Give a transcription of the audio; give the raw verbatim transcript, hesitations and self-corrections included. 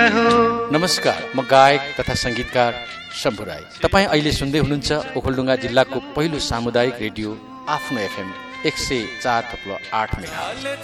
हो। नमस्कार, म गायक तथा संगीतकार शम्भु राई। तपाईँ अहिले सुन्दै हुनुहुन्छ ओखलढुङ्गा जिल्लाको पहिलो सामुदायिक रेडियो आफ्नो एफएम एक सय चार थप्लो आठ मेगा।